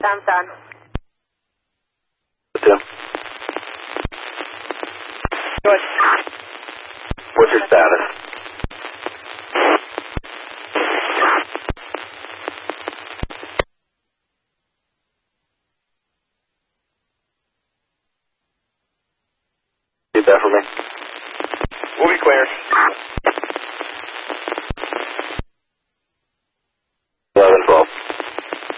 I'm done. Tim? Good. What's your status? Repeat that for me.